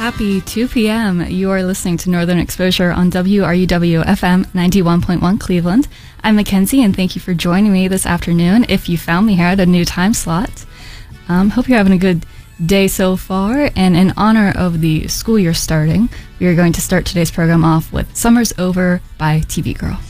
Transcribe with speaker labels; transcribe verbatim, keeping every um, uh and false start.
Speaker 1: happy two p.m. You are listening to Northern Exposure on W R U W F M ninety-one point one Cleveland. I'm Mackenzie, and thank you for joining me this afternoon. If you found me here at a new time slot, um, hope you're having a good day so far. And in honor of the school year starting, we are going to start today's program off with "Summer's Over" by T V Girl.